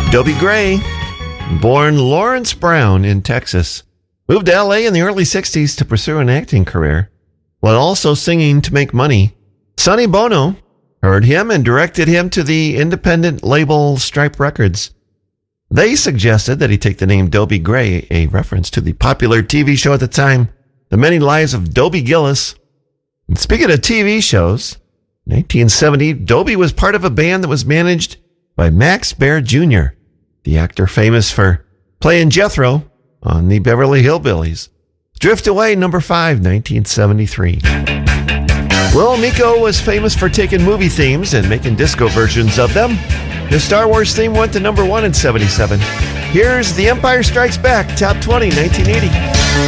Dobie Gray, born Lawrence Brown in Texas, moved to L.A. in the early 60s to pursue an acting career, while also singing to make money. Sonny Bono heard him and directed him to the independent label Stripe Records. They suggested that he take the name Dobie Gray, a reference to the popular TV show at the time, The Many Lives of Dobie Gillis. And speaking of TV shows, in 1970, Dobie was part of a band that was managed by Max Baer Jr., the actor famous for playing Jethro on the Beverly Hillbillies. Drift Away, number 5, 1973. Well, Miko was famous for taking movie themes and making disco versions of them. The Star Wars theme went to number 1 in 77. Here's The Empire Strikes Back, Top 20, 1980.